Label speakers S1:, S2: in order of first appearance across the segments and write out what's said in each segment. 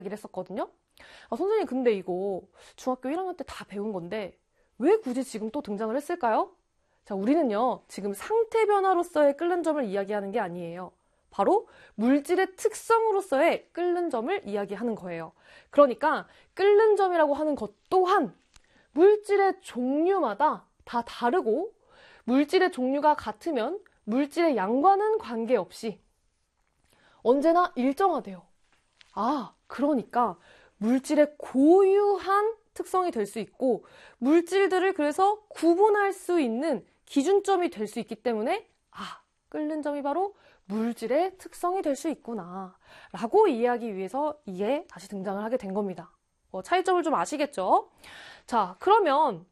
S1: 이야기를 했었거든요. 선생님 근데 이거 중학교 1학년 때 다 배운 건데 왜 굳이 지금 또 등장을 했을까요? 자, 우리는요 지금 상태 변화로서의 끓는 점을 이야기하는 게 아니에요. 바로 물질의 특성으로서의 끓는 점을 이야기하는 거예요. 그러니까 끓는 점이라고 하는 것 또한 물질의 종류마다 다 다르고 물질의 종류가 같으면 물질의 양과는 관계없이 언제나 일정하대요. 그러니까 물질의 고유한 특성이 될 수 있고 물질들을 그래서 구분할 수 있는 기준점이 될 수 있기 때문에 끓는 점이 바로 물질의 특성이 될 수 있구나 라고 이해하기 위해서 이게 다시 등장을 하게 된 겁니다. 차이점을 좀 아시겠죠? 자, 그러면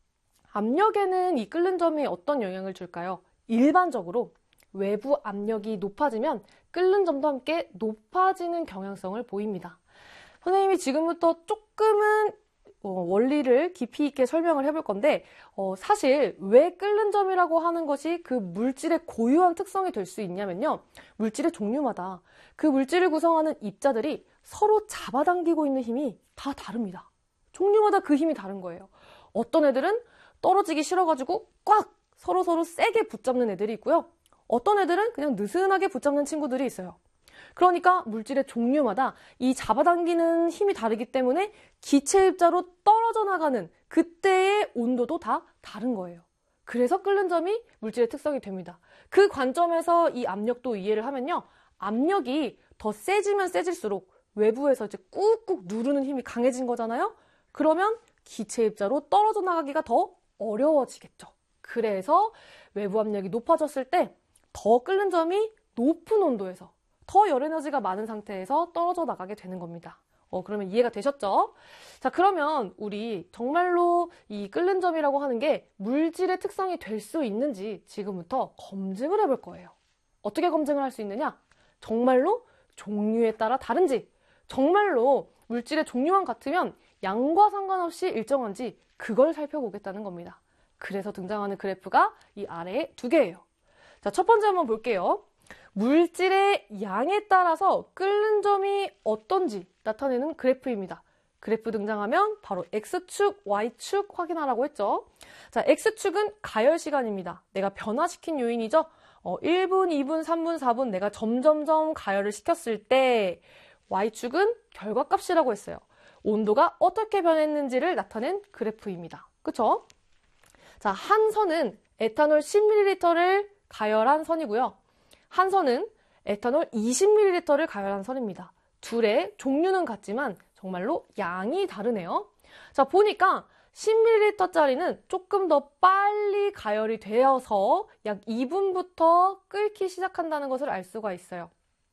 S1: 압력에는 이 끓는 점이 어떤 영향을 줄까요? 일반적으로 외부 압력이 높아지면 끓는 점도 함께 높아지는 경향성을 보입니다. 선생님이 지금부터 조금은 원리를 깊이 있게 설명을 해볼 건데 사실 왜 끓는 점이라고 하는 것이 그 물질의 고유한 특성이 될 수 있냐면요. 물질의 종류마다 그 물질을 구성하는 입자들이 서로 잡아당기고 있는 힘이 다 다릅니다. 종류마다 그 힘이 다른 거예요. 어떤 애들은 떨어지기 싫어가지고 꽉 서로 세게 붙잡는 애들이 있고요. 어떤 애들은 그냥 느슨하게 붙잡는 친구들이 있어요. 그러니까 물질의 종류마다 이 잡아당기는 힘이 다르기 때문에 기체 입자로 떨어져 나가는 그때의 온도도 다 다른 거예요. 그래서 끓는 점이 물질의 특성이 됩니다. 그 관점에서 이 압력도 이해를 하면요. 압력이 더 세지면 세질수록 외부에서 이제 꾹꾹 누르는 힘이 강해진 거잖아요. 그러면 기체 입자로 떨어져 나가기가 더 어려워지겠죠. 그래서 외부 압력이 높아졌을 때 더 끓는 점이 높은 온도에서 더 열 에너지가 많은 상태에서 떨어져 나가게 되는 겁니다. 그러면 이해가 되셨죠? 자, 그러면 우리 정말로 이 끓는 점이라고 하는 게 물질의 특성이 될 수 있는지 지금부터 검증을 해볼 거예요. 어떻게 검증을 할 수 있느냐? 정말로 종류에 따라 다른지, 정말로 물질의 종류만 같으면 양과 상관없이 일정한지 그걸 살펴보겠다는 겁니다. 그래서 등장하는 그래프가 이 아래에 두 개예요. 자, 첫 번째 한번 볼게요. 물질의 양에 따라서 끓는 점이 어떤지 나타내는 그래프입니다. 그래프 등장하면 바로 X축, Y축 확인하라고 했죠. 자, X축은 가열 시간입니다. 내가 변화시킨 요인이죠. 1분, 2분, 3분, 4분 내가 점점점 가열을 시켰을 때 Y축은 결과값이라고 했어요. 온도가 어떻게 변했는지를 나타낸 그래프입니다. 그쵸? 자, 한 선은 에탄올 10ml를 가열한 선이고요. 한 선은 에탄올 20ml를 가열한 선입니다. 둘의 종류는 같지만 정말로 양이 다르네요. 자, 보니까 10ml짜리는 조금 더 빨리 가열이 되어서 약 2분부터 끓기 시작한다는 것을 알 수가 있어요.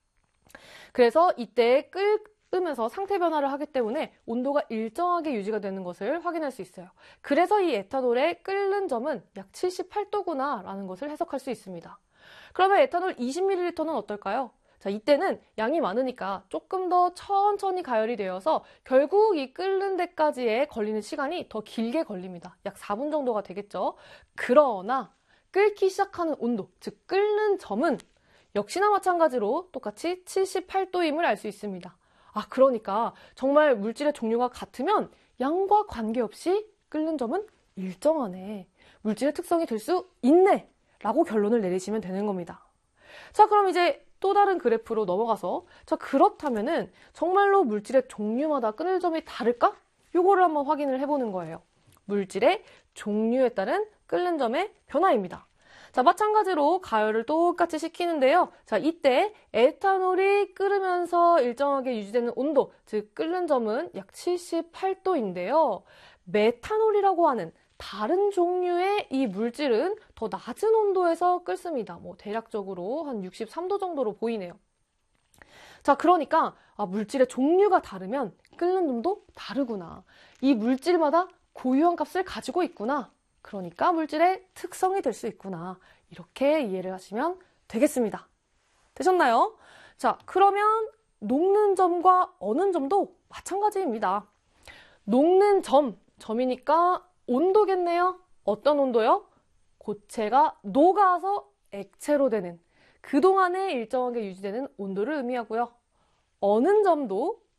S1: 그래서 이때 끓으면서 상태 변화를 하기 때문에 온도가 일정하게 유지가 되는 것을 확인할 수 있어요. 그래서 이 에탄올의 끓는 점은 약 78도구나 라는 것을 해석할 수 있습니다. 그러면 에탄올 20ml는 어떨까요? 자, 이때는 양이 많으니까 조금 더 천천히 가열이 되어서 결국 이 끓는 데까지의 걸리는 시간이 더 길게 걸립니다. 약 4분 정도가 되겠죠. 그러나 끓기 시작하는 온도, 즉 끓는 점은 역시나 마찬가지로 똑같이 78도임을 알 수 있습니다. 그러니까 정말 물질의 종류가 같으면 양과 관계없이 끓는 점은 일정하네. 물질의 특성이 될 수 있네. 라고 결론을 내리시면 되는 겁니다. 자, 그럼 이제 또 다른 그래프로 넘어가서 자, 그렇다면은 정말로 물질의 종류마다 끓는 점이 다를까? 요거를 한번 확인을 해보는 거예요. 물질의 종류에 따른 끓는 점의 변화입니다. 자, 마찬가지로 가열을 똑같이 시키는데요. 자, 이때 에탄올이 끓으면서 일정하게 유지되는 온도, 즉 끓는 점은 약 78도인데요. 메탄올이라고 하는 다른 종류의 이 물질은 더 낮은 온도에서 끓습니다. 대략적으로 한 63도 정도로 보이네요. 자, 그러니까 물질의 종류가 다르면 끓는 점도 다르구나. 이 물질마다 고유한 값을 가지고 있구나. 그러니까 물질의 특성이 될 수 있구나. 이렇게 이해를 하시면 되겠습니다. 되셨나요? 자, 그러면 녹는 점과 어는 점도 마찬가지입니다. 녹는 점이니까 온도겠네요. 어떤 온도요? 고체가 녹아서 액체로 되는 그동안에 일정하게 유지되는 온도를 의미하고요. 어는 점도